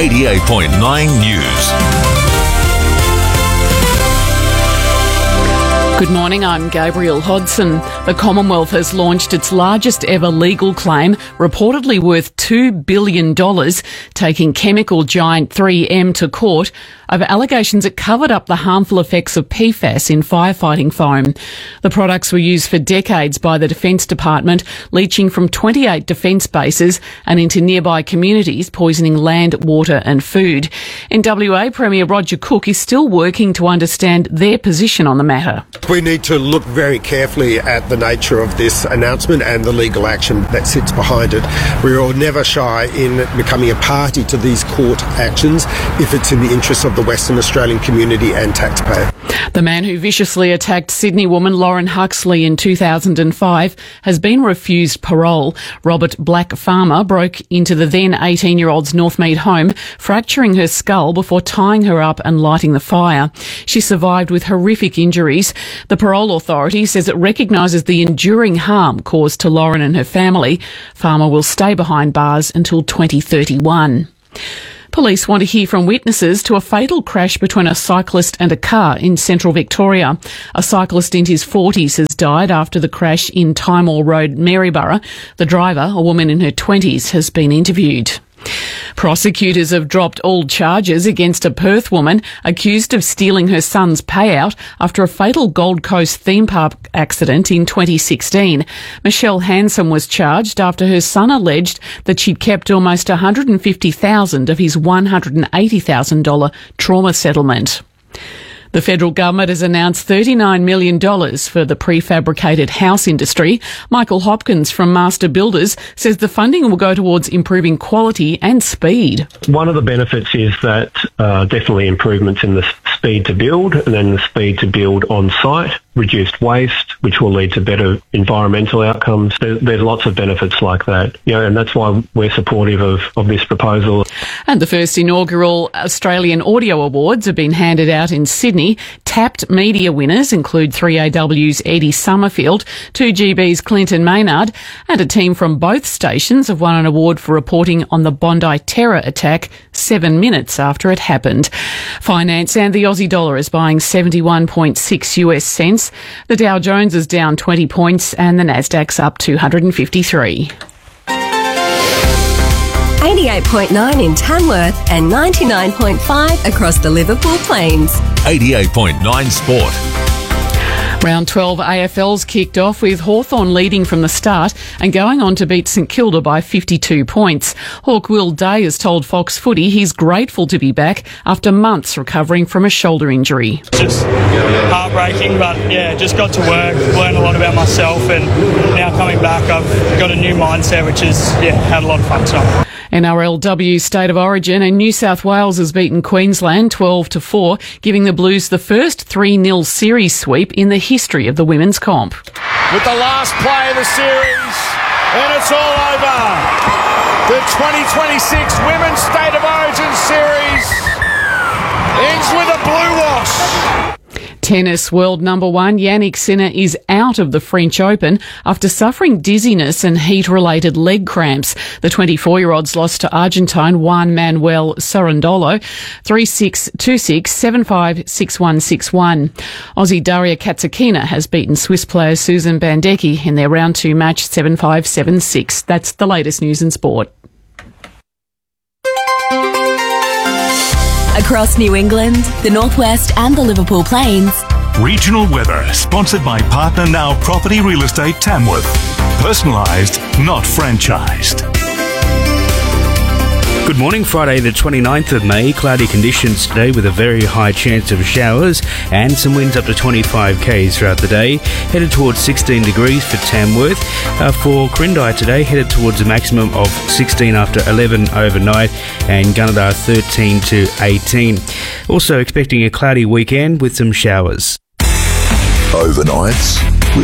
88.9 News. Good morning, I'm Gabrielle Hodson. The Commonwealth has launched its largest ever legal claim, reportedly worth $2 billion, taking chemical giant 3M to court over allegations it covered up the harmful effects of PFAS in firefighting foam. The products were used for decades by the Defence Department, leaching from 28 defence bases and into nearby communities, poisoning land, water and food. In WA, Premier Roger Cook is still working to understand their position on the matter. We need to look very carefully at the nature of this announcement and the legal action that sits behind it. We will never shy in becoming a party to these court actions if it's in the interests of the Western Australian community and taxpayer. The man who viciously attacked Sydney woman Lauren Huxley in 2005 has been refused parole. Robert Black Farmer broke into the then 18-year-old's Northmead home, fracturing her skull before tying her up and lighting the fire. She survived with horrific injuries. The parole authority says it recognises the enduring harm caused to Lauren and her family. Farmer will stay behind bars until 2031. Police want to hear from witnesses to a fatal crash between a cyclist and a car in central Victoria. A cyclist in his 40s has died after the crash in Timor Road, Maryborough. The driver, a woman in her 20s, has been interviewed. Prosecutors have dropped all charges against a Perth woman accused of stealing her son's payout after a fatal Gold Coast theme park accident in 2016. Michelle Hanson was charged after her son alleged that she'd kept almost $150,000 of his $180,000 trauma settlement. The federal government has announced $39 million for the prefabricated house industry. Michael Hopkins from Master Builders says the funding will go towards improving quality and speed. One of the benefits is that definitely improvements in the speed to build and then the speed to build on site, reduced waste, which will lead to better environmental outcomes. There's lots of benefits like that, and that's why we're supportive of this proposal. And the first inaugural Australian Audio Awards have been handed out in Sydney. Tapped media winners include 3AW's Eddie Summerfield, 2GB's Clinton Maynard, and a team from both stations have won an award for reporting on the Bondi terror attack 7 minutes after it happened. Finance and the Aussie dollar is buying 71.6 US cents. The Dow Jones is down 20 points and the Nasdaq's up 253. 88.9 in Tamworth and 99.5 across the Liverpool Plains. 88.9 Sport. Round 12 AFL's kicked off with Hawthorn leading from the start and going on to beat St Kilda by 52 points. Hawk Will Day has told Fox Footy he's grateful to be back after months recovering from a shoulder injury. Just heartbreaking, but just got to work, learned a lot about myself, and now coming back I've got a new mindset, which is, had a lot of fun tonight. NRLW State of Origin and New South Wales has beaten Queensland 12-4, giving the Blues the first 3-0 series sweep in the history of the women's comp. With the last play of the series, and it's all over. The 2026 Women's State of Origin series ends with a blue wash. Tennis world number one Jannik Sinner is out of the French Open after suffering dizziness and heat-related leg cramps. The 24-year-old's lost to Argentine Juan Manuel Cerundolo 3-6, 2-6, 7-5, 6-1, 6-1. Aussie Daria Katsakina has beaten Swiss player Susan Bandecki in their round 2 match 7-5, 7-6. That's the latest news in sport. Across New England, the Northwest and the Liverpool Plains. Regional weather sponsored by Partner Now Property Real Estate Tamworth. Personalised, not franchised. Good morning, Friday the 29th of May. Cloudy conditions today with a very high chance of showers and some winds up to 25 k's throughout the day. Headed towards 16 degrees for Tamworth. For Quirindi today, headed towards a maximum of 16 after 11 overnight, and Gunnedah 13 to 18. Also expecting a cloudy weekend with some showers. Overnights